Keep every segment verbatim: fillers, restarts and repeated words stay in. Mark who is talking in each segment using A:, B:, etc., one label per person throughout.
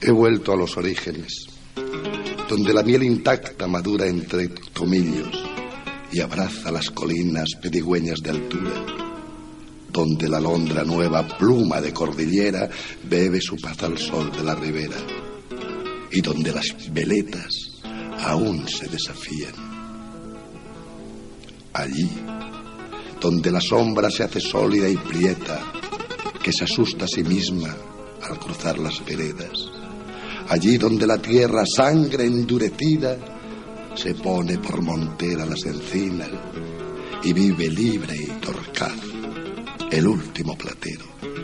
A: He vuelto a los orígenes, donde la miel intacta madura entre tomillos y abraza las colinas pedigüeñas de altura, donde la alondra nueva, pluma de cordillera, bebe su paz al sol de la ribera, y donde las veletas aún se desafían. Allí, donde la sombra se hace sólida y prieta, que se asusta a sí misma al cruzar las veredas. Allí donde la tierra, sangre endurecida, se pone por montera las encinas y vive libre y torcaz el último platero.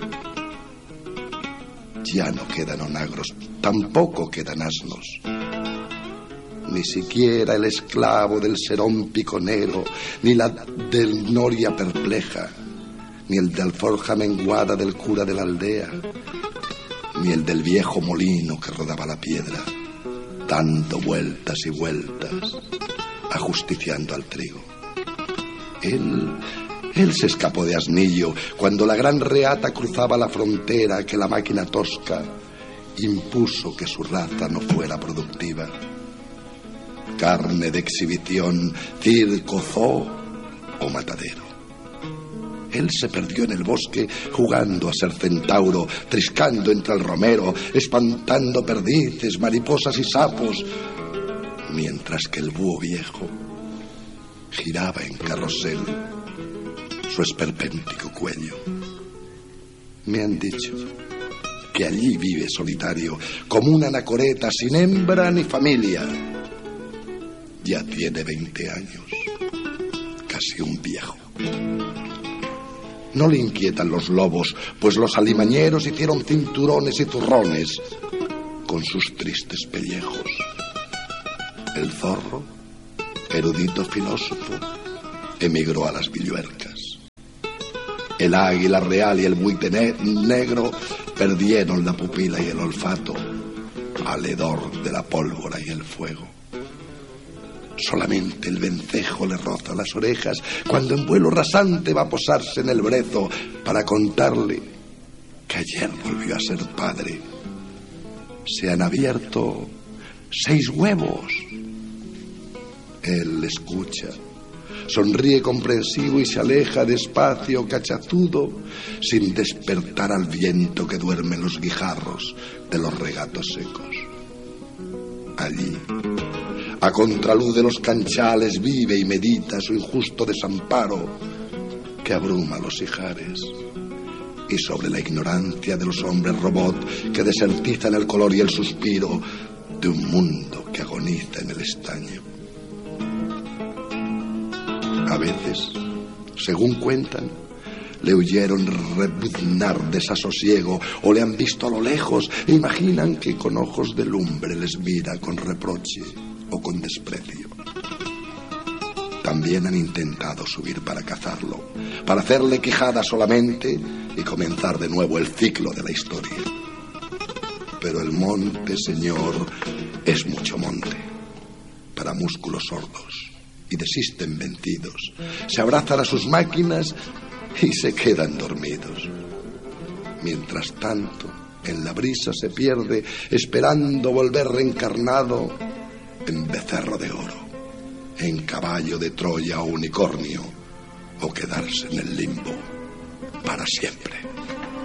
A: Ya no quedan onagros, tampoco quedan asnos, ni siquiera el esclavo del serón piconero, ni la del noria perpleja, ni el de alforja menguada del cura de la aldea, ni el del viejo molino que rodaba la piedra, dando vueltas y vueltas, ajusticiando al trigo. Él, él se escapó de asnillo cuando la gran reata cruzaba la frontera que la máquina tosca impuso que su raza no fuera productiva. Carne de exhibición, circo, zoo o matadero. Él se perdió en el bosque jugando a ser centauro, triscando entre el romero, espantando perdices, mariposas y sapos, mientras que el búho viejo giraba en carrusel su esperpéntico cuello. Me han dicho que allí vive solitario, como una anacoreta sin hembra ni familia. Ya tiene veinte años, casi un viejo. No le inquietan los lobos, pues los alimañeros hicieron cinturones y zurrones con sus tristes pellejos. El zorro, erudito filósofo, emigró a las villuercas. El águila real y el buitre ne- negro perdieron la pupila y el olfato al hedor de la pólvora y el fuego. Solamente el vencejo le roza las orejas cuando en vuelo rasante va a posarse en el brezo para contarle que ayer volvió a ser padre. Se han abierto seis huevos. Él escucha, sonríe comprensivo y se aleja despacio, cachazudo, sin despertar al viento que duerme en los guijarros de los regatos secos. Allí, a contraluz de los canchales, vive y medita su injusto desamparo que abruma los ijares, y sobre la ignorancia de los hombres robot que desertizan el color y el suspiro de un mundo que agoniza en el estaño. A veces, según cuentan, le oyeron rebuznar desasosiego o le han visto a lo lejos e imaginan que con ojos de lumbre les mira con reproche o con desprecio. También han intentado subir para cazarlo, para hacerle quejada solamente y comenzar de nuevo el ciclo de la historia. Pero el monte, señor, es mucho monte para músculos sordos, y desisten vencidos, se abrazan a sus máquinas y se quedan dormidos. Mientras tanto, en la brisa se pierde, esperando volver reencarnado en becerro de oro, en caballo de Troya o unicornio, o quedarse en el limbo para siempre.